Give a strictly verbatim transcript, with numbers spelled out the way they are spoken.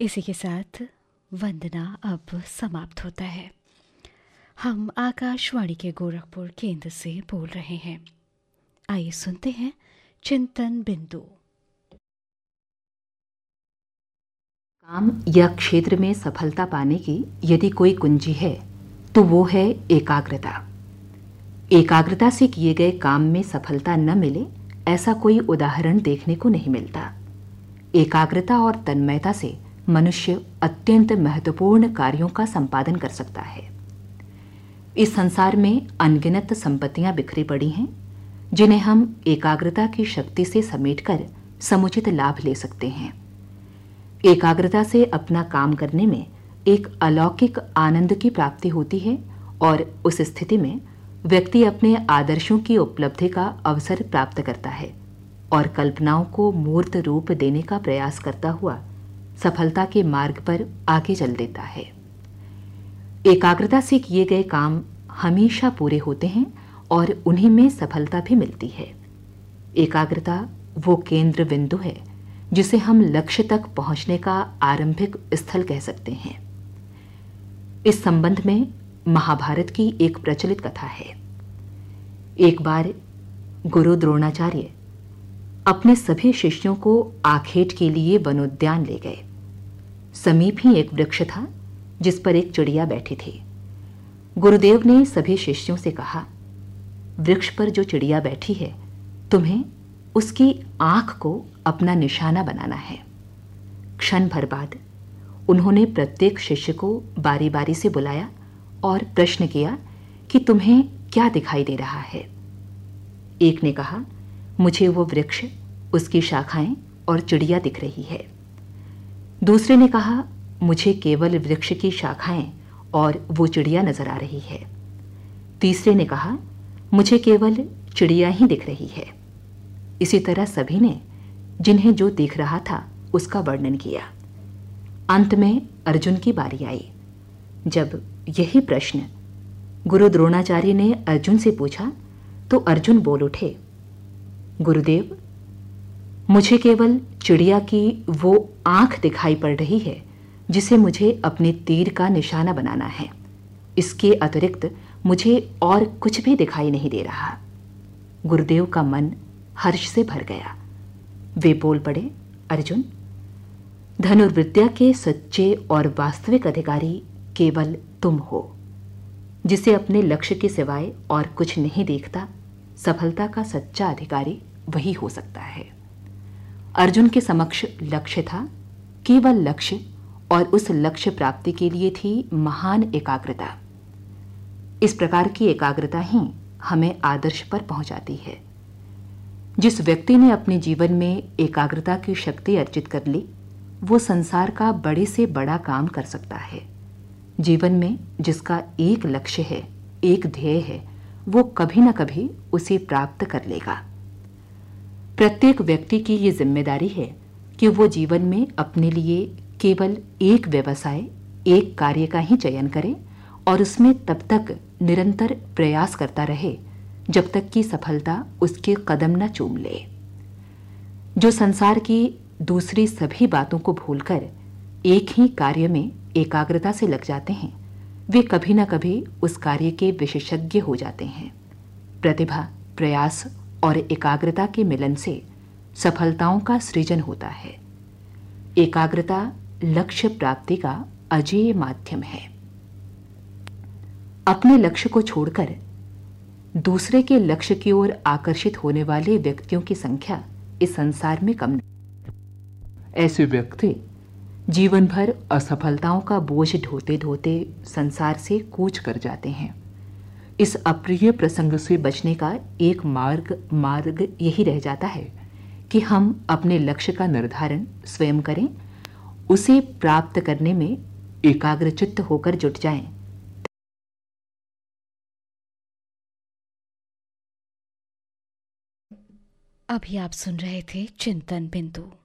इसी के साथ वंदना अब समाप्त होता है। हम आकाशवाणी के गोरखपुर केंद्र से बोल रहे हैं। आइए सुनते हैं चिंतन बिंदु। काम या क्षेत्र में सफलता पाने की यदि कोई कुंजी है तो वो है एकाग्रता। एकाग्रता से किए गए काम में सफलता न मिले ऐसा कोई उदाहरण देखने को नहीं मिलता। एकाग्रता और तन्मयता से मनुष्य अत्यंत महत्वपूर्ण कार्यों का संपादन कर सकता है। इस संसार में अनगिनत संपत्तियां बिखरी पड़ी हैं जिन्हें हम एकाग्रता की शक्ति से समेटकर समुचित लाभ ले सकते हैं। एकाग्रता से अपना काम करने में एक अलौकिक आनंद की प्राप्ति होती है और उस स्थिति में व्यक्ति अपने आदर्शों की उपलब्धि का अवसर प्राप्त करता है और कल्पनाओं को मूर्त रूप देने का प्रयास करता हुआ सफलता के मार्ग पर आगे चल देता है। एकाग्रता से किए गए काम हमेशा पूरे होते हैं और उन्हीं में सफलता भी मिलती है। एकाग्रता वो केंद्र बिंदु है जिसे हम लक्ष्य तक पहुंचने का आरंभिक स्थल कह सकते हैं। इस संबंध में महाभारत की एक प्रचलित कथा है। एक बार गुरु द्रोणाचार्य अपने सभी शिष्यों को आखेट के लिए वनोद्यान ले गए। समीप ही एक वृक्ष था जिस पर एक चिड़िया बैठी थी। गुरुदेव ने सभी शिष्यों से कहा, वृक्ष पर जो चिड़िया बैठी है तुम्हें उसकी आंख को अपना निशाना बनाना है। क्षण भर बाद उन्होंने प्रत्येक शिष्य को बारी बारी से बुलाया और प्रश्न किया कि तुम्हें क्या दिखाई दे रहा है। एक ने कहा, मुझे वो वृक्ष, उसकी शाखाएं और चिड़िया दिख रही है। दूसरे ने कहा, मुझे केवल वृक्ष की शाखाएं और वो चिड़िया नजर आ रही है। तीसरे ने कहा, मुझे केवल चिड़िया ही दिख रही है। इसी तरह सभी ने जिन्हें जो दिख रहा था उसका वर्णन किया। अंत में अर्जुन की बारी आई। जब यही प्रश्न गुरु द्रोणाचार्य ने अर्जुन से पूछा तो अर्जुन बोल उठे, गुरुदेव, मुझे केवल चिड़िया की वो आंख दिखाई पड़ रही है जिसे मुझे अपने तीर का निशाना बनाना है। इसके अतिरिक्त मुझे और कुछ भी दिखाई नहीं दे रहा। गुरुदेव का मन हर्ष से भर गया। वे बोल पड़े, अर्जुन, धनुर्विद्या के सच्चे और वास्तविक अधिकारी केवल तुम हो। जिसे अपने लक्ष्य के सिवाय और कुछ नहीं देखता, सफलता का सच्चा अधिकारी वही हो सकता है। अर्जुन के समक्ष लक्ष्य था, केवल लक्ष्य, और उस लक्ष्य प्राप्ति के लिए थी महान एकाग्रता। इस प्रकार की एकाग्रता ही हमें आदर्श पर पहुंचाती है। जिस व्यक्ति ने अपने जीवन में एकाग्रता की शक्ति अर्जित कर ली, वो संसार का बड़े से बड़ा काम कर सकता है। जीवन में जिसका एक लक्ष्य है, एक ध्येय है, वो कभी न कभी उसे प्राप्त कर लेगा। प्रत्येक व्यक्ति की ये जिम्मेदारी है कि वो जीवन में अपने लिए केवल एक व्यवसाय, एक कार्य का ही चयन करे और उसमें तब तक निरंतर प्रयास करता रहे जब तक कि सफलता उसके कदम न चूम ले। जो संसार की दूसरी सभी बातों को भूलकर एक ही कार्य में एकाग्रता से लग जाते हैं, वे कभी न कभी उस कार्य के विशेषज्ञ हो जाते हैं। प्रतिभा, प्रयास और एकाग्रता के मिलन से सफलताओं का सृजन होता है। एकाग्रता लक्ष्य प्राप्ति का अजेय माध्यम है। अपने लक्ष्य को छोड़कर दूसरे के लक्ष्य की ओर आकर्षित होने वाले व्यक्तियों की संख्या इस संसार में कम नहीं। ऐसे व्यक्ति जीवन भर असफलताओं का बोझ ढोते ढोते संसार से कूच कर जाते हैं। इस अप्रिय प्रसंग से बचने का एक मार्ग मार्ग यही रह जाता है कि हम अपने लक्ष्य का निर्धारण स्वयं करें, उसे प्राप्त करने में एकाग्रचित्त होकर जुट जाएं। अभी आप सुन रहे थे चिंतन बिंदु।